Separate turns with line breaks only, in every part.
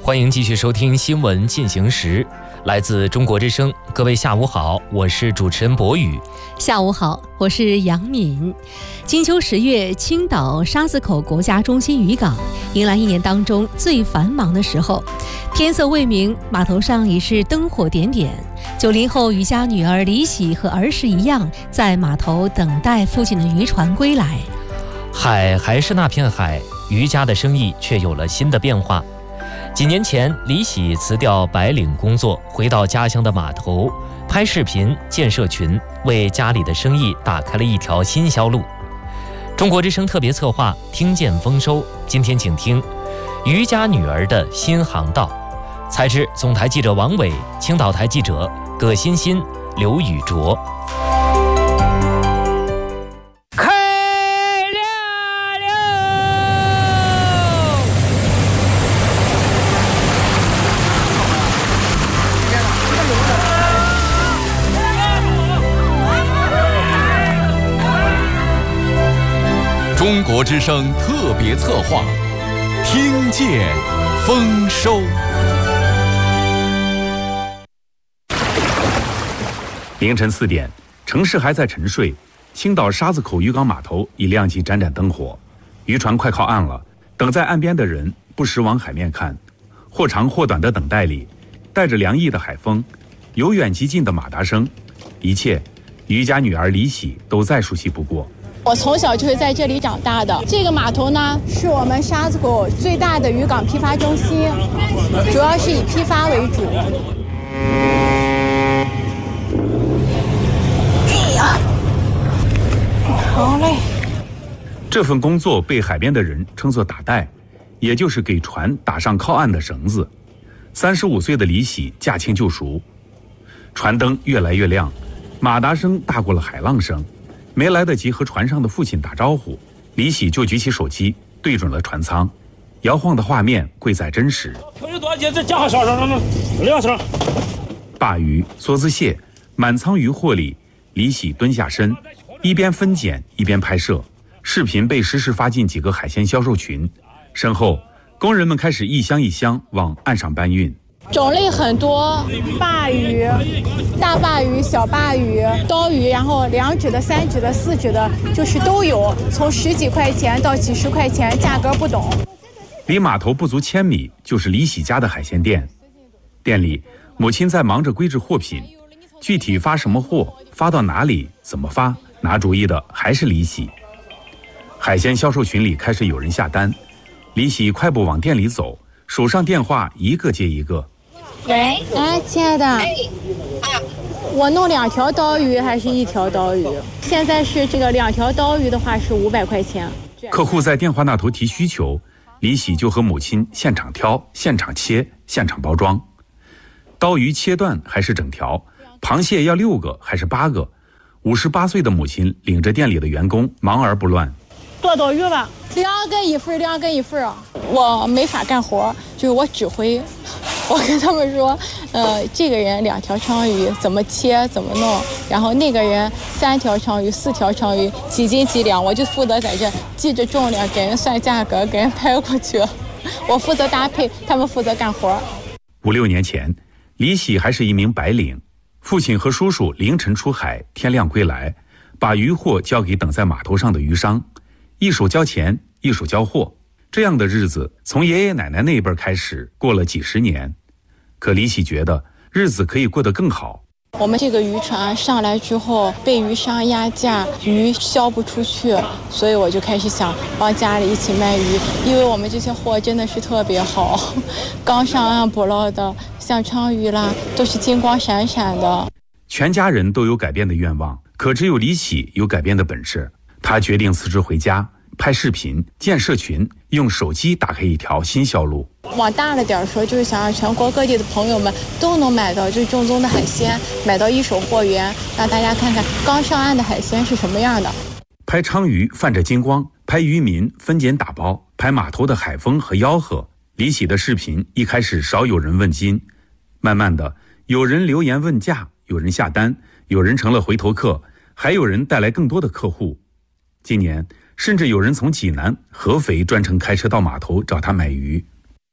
欢迎继续收听新闻进行时，来自中国之声。各位下午好，我是主持人博宇。
下午好，我是杨敏。金秋10月，青岛沙子口国家中心渔港迎来一年当中最繁忙的时候。天色未明，码头上已是灯火点点。90后渔家女儿李喜和儿时一样，在码头等待父亲的渔船归来。
海还是那片海，渔家的生意却有了新的变化。几年前，李喜辞掉白领工作，回到家乡的码头拍视频建社群，为家里的生意打开了一条新销路。中国之声特别策划听见丰收，今天请听渔家女儿的新航道。采制总台记者王伟，青岛台记者葛欣欣、刘宇卓。
中国之声特别策划，听见丰收。
凌晨4点，城市还在沉睡，青岛沙子口渔港码头已亮起盏盏灯火，渔船快靠岸了。等在岸边的人不时往海面看，或长或短的等待里，带着凉意的海风，由远及近的马达声，一切渔家女儿李喜都再熟悉不过。
我从小就是在这里长大的。这个码头呢，是我们沙子口最大的渔港批发中心，主要是以批发为主。哎呀，好嘞！
这份工作被海边的人称作打带，也就是给船打上靠岸的绳子。35岁的李喜驾轻就熟，船灯越来越亮，马达声大过了海浪声。没来得及和船上的父亲打招呼，李喜就举起手机对准了船舱，摇晃的画面贵在真实。
可以多少钱？这加小声，2声。
鲅鱼、梭子蟹，满舱渔获里，李喜蹲下身，一边分拣一边拍摄，视频被实时发进几个海鲜销售群。身后，工人们开始一箱一箱往岸上搬运。
种类很多，鲅鱼、大鲅鱼、小鲅鱼、刀鱼，然后2指的、3指的、4指的，就是都有，从10几块钱到几十块钱，价格不等。
离码头不足1000米就是李喜家的海鲜店，店里母亲在忙着归置货品，具体发什么货、发到哪里、怎么发，拿主意的还是李喜。海鲜销售群里开始有人下单，李喜快步往店里走，手上电话一个接一个。
喂，哎，亲爱的，我弄2条刀鱼还是1条刀鱼？现在是这个2条刀鱼的话是500块钱。
客户在电话那头提需求，李喜就和母亲现场挑、现场切、现场包装。刀鱼切断还是整条？螃蟹要6个还是8个？58岁的母亲领着店里的员工忙而不乱。
剁刀鱼吧，2根一份，2根一份啊！我没法干活，就是我指挥。我跟他们说，这个人2条鲳鱼怎么切怎么弄，然后那个人3条鲳鱼、4条鲳鱼几斤几两，我就负责在这记着重量，给人算价格，给人拍过去。我负责搭配，他们负责干活。
5、6年前，李喜还是一名白领，父亲和叔叔凌晨出海，天亮归来，把渔货交给等在码头上的渔商，一手交钱，一手交货。这样的日子从爷爷奶奶那一辈开始过了几十年，可李喜觉得日子可以过得更好。
我们这个渔船上来之后被渔商压价，鱼销不出去，所以我就开始想帮家里一起卖鱼，因为我们这些货真的是特别好，刚上岸捕捞的，像鲳鱼啦，都是金光闪闪的。
全家人都有改变的愿望，可只有李喜有改变的本事。他决定辞职回家，拍视频、建社群，用手机打开一条新销路。
往大了点说，就是想让全国各地的朋友们都能买到最正宗的海鲜，买到一手货源，让大家看看刚上岸的海鲜是什么样的。
拍鲳鱼泛着金光，拍渔民分拣打包，拍码头的海风和吆喝。李喜的视频一开始少有人问津，慢慢的有人留言问价，有人下单，有人成了回头客，还有人带来更多的客户。今年甚至有人从济南、合肥专程开车到码头找他买鱼。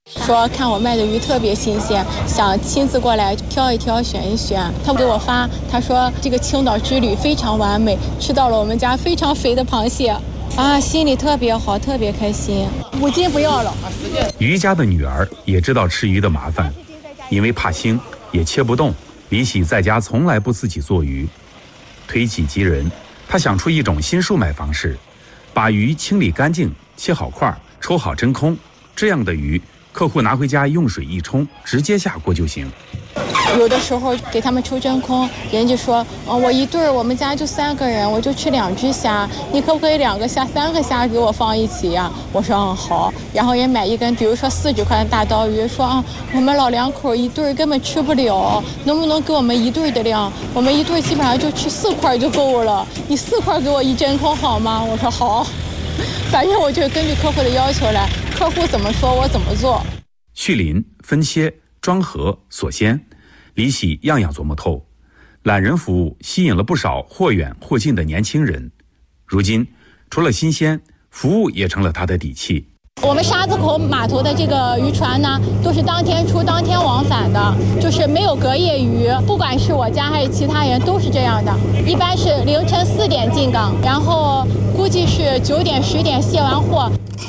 说看我卖的鱼特别新鲜，想亲自过来挑一挑选一选。他给我发，他说这个青岛之旅非常完美，吃到了我们家非常肥的螃蟹啊，心里特别好，特别开心。5斤不要了。
于家的女儿也知道吃鱼的麻烦，因为怕腥也切不动，李喜在家从来不自己做鱼。推己及人，他想出一种新售卖方式，把鱼清理干净，切好块，抽好真空，这样的鱼客户拿回家用水一冲，直接下锅就行。
有的时候给他们抽真空，人家说，我一对儿，我们家就3个人，我就吃2只虾，你可不可以2个虾、3个虾给我放一起呀？我说好。然后也买一根，比如说40块的大刀鱼，说我们老2口一对儿根本吃不了，能不能给我们一对儿的量？我们一对儿基本上就吃4块就够了，你4块给我一真空好吗？我说好。反正我就根据客户的要求来，客户怎么说我怎么做。
去鳞、分切、装盒、锁鲜，李喜样样琢磨透。懒人服务吸引了不少或远或近的年轻人。如今，除了新鲜，服务也成了他的底气。
我们沙子口码头的这个渔船呢，都是当天出当天往返的，就是没有隔夜鱼。不管是我家还是其他人，都是这样的。一般是凌晨4点进港，然后估计是9点10点卸完货。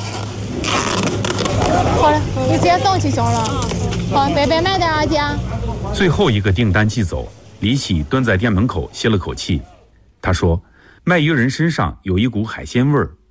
好了，你直接送去行了。好，白白卖点啊，姐。
最后一个订单寄走，李喜蹲在店门口歇了口气。他说，卖鱼人身上有一股海鲜味儿，